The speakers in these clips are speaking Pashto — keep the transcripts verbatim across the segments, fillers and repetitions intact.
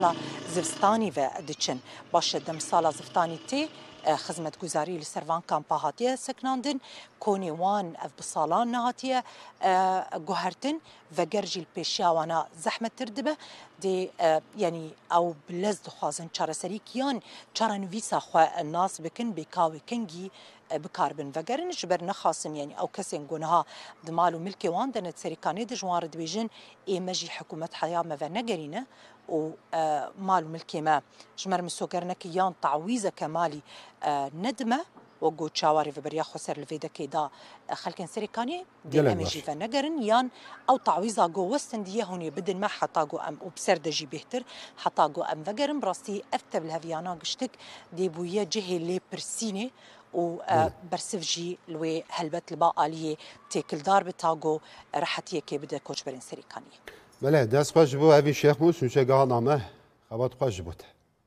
زفستانی و دچن باشه دم سال زفتانی تی خدمت گزاری لسروان کامپا هاتیه سکناندن کونی وان اف بسالان نهاتیه گوهرتن و گرجیل پیشیاوانا زحمت تردبه دی یعنی او بلز دخوازن چاره سری کیان چاره نویسا خواه الناس بکن بکاوی کنگی بکاربن و گرن جبر نخاسن یعنی او کسین گونها دمالو ملکی وان دنت سریکانی دجوار دویجن ایمجی حکومت حیام و نگرینه و مالو ملکی ما جمر مسوگرنك يان تعويزة كمالي ندمة وقو تشاوري في بريا خسر الفيدا كيدا خلكن سريكاني دي امجي فنقرن يان او تعويزة قو وستن دي هوني بدن ما حطاقو ام وبسر دجي بيهتر حطاقو ام فقرن براستي افتب الهفيانا قشتك دي بويا جهي لي برسيني و برسفجي لوي هلبت الباقة ليه تيكل دار بتاقو راحتيه كي بدا كوش برين سريكاني بله دست خوش بو هفی شیخ موس نوچه گاه نامه خواد خوش بود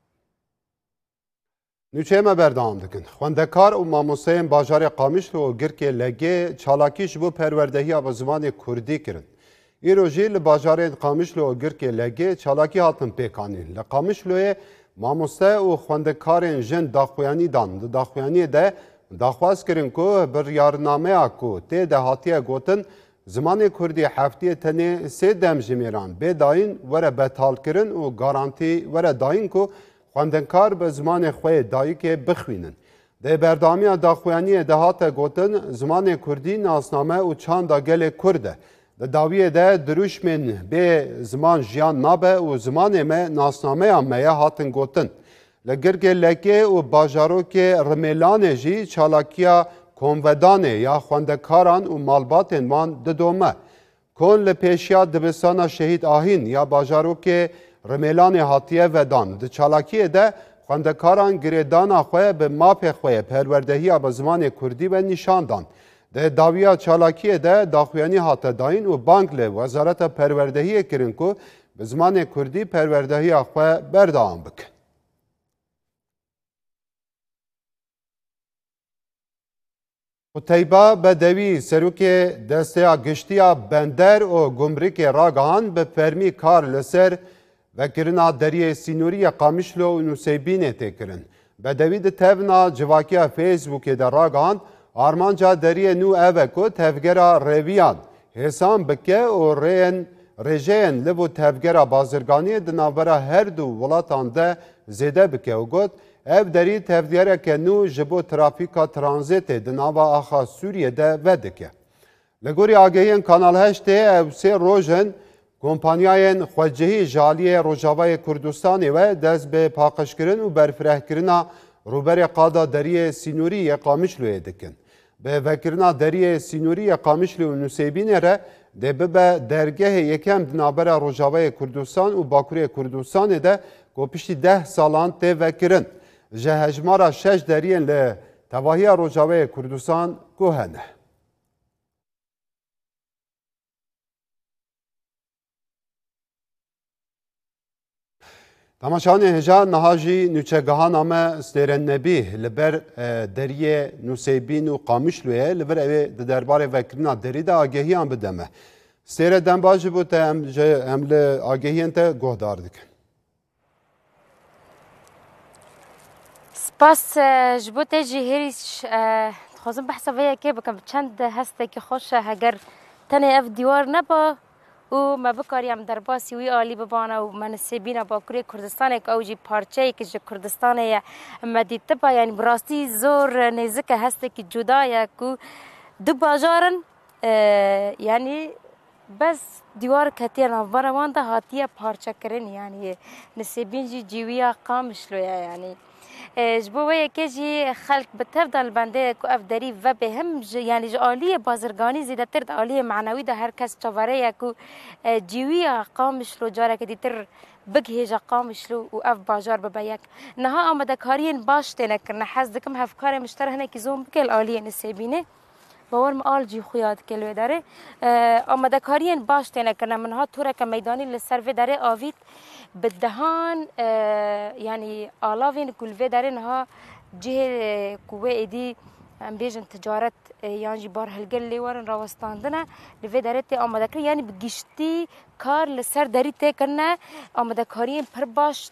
نوچه ما بردام دکن خواندکار و ماموسین باجار قامیشلو و گرک لگه چالاکیش بو پروردهی آب زمان کردی کرن ایروژی لباجار قامیشلو و گرک لگه چالاکی هاتن پیکانین لقامیشلوی ماموسه و خواندکار جن داخویانی دان داخویانی ده داخواست کرن کو بر یارنامه اکو ته ده هاتیه گوتن زمان کردی هفته تنه سه دم جمیران به داین وره بتال کرن و گارانتی وره داین کو خواندنکار به زمان خوی دایی که بخوینن. ده بردامی داخویانی دهات گوتن زمان کردی ناسنامه و چند گل کرده. ده داویه ده دروش من به زمان جیان نابه و زمان ما ناسنامه امه هاتن گوتن. لگرگ لکه و باجارو که رمیلان جی چالاکیا کنودانه یا خواندکاران و مالباتن وان ددومه. کن لپیشیا دبستان شهید آهین یا باجارو که رمیلان هاتیه ودان. ده چالاکیه ده خواندکاران گریدان خواه به ماپ خواه پروردهی به زمان کردی و نشاندان. ده داویا چالاکیه ده داخویانی هاته داین و بانک له وزارت پروردهی کرن که به زمان کردی پروردهی خواه بردام بکن. قطیبه بدوی سروک دسته گشتیا بندر و گمرک راگهان به فرمی کار لسر و کرنا دریه سینوری قامیشلو و نوسیبینه تکرن. بدوی ده تفنا جواکیا فیسبوک در راگهان آرمانجا دریه نو اوه که تفگرا رویان حسام بکه و رین رژین لبو تفگرا بازرگانی دنابرا هر دو ولاتان ده زیده بکه و گود ev derî tevdiyereke nû ji bo trafîka tranzîtê di nava axa Sûriyê de vedike. Li gorî agehiyên Kanal heştê ev sê rojên kompanyayên xwecihî ji aliyê Rojavayê Kurdistanê ve dest bi paqijkirin û berfirehkirina rûberê qada deriyê Sînûriyê Qamişloyê dikin. Bi vekirina deriyê Sînûriyê Qamişlî û Nûseybînê re dê bibe dergehê yekem di navbera Rojavayê Kurdistan û Bakurê Kurdistanê de ku piştî deh salan tê vekirin. ji hejmara şeş deriyên li tevahiya Rojavayê Kurdistan guhene. Tamaşanê hêja niha jî nûçegehana me Stêrên Nebî li ber deriyê Nûseybîn û Qamişloyê li vir evê di derbarê vekirina derî de agehiyan bide me. Stêrê demba ji bo te em li agehiyên te guhdar dikin. سپاس ji bo te jî hêrî dixwazim behsa vê yekê bikim çend hestekî xweş e heger tenê ev dîwar neba û me bikarî em derbasî wî alî bibane û me nisêbîna Bakurê Kurdistanê ku ew jî parçeyekî ji Kurdistanê ye me dîtiba yanî bi rastî zor nêzik e hestekî cuda ye ku du bajarin yanî bes dîwar ketiye navbera wan de hatiye parçekirin yanî nisêbîn jî cîwiya Qamişloye yanî. ji bo wê yekê jî xelk bi tev da li bendê ku ev derî vebe him yanî ji aliyê bazirganî zêdetir de aliyê menewî de her kes çavarê ye ku cîwiya Qamişlo carekê dîtir bigihêja Qamişlo û ev bajar bibe yek. Niha amadekariyên baş têne kirine hez dikim hevkarê min ji te re hinekî zom bike li aliyê Nisêbînê. باور me al cî xuya dike li wê derê. Amadekariyên baş têne kirine min hat toreke meydanî li ser vê derê avît bi dehan yanî alavên ku li vê derê niha cihê ku wê êdî em bêjin ticaret yan jî barhilgir lê werin rawestandine li vê derê tê amadekirin yanî bi giştî kar li ser derî tê kirine amadekariyên pir baş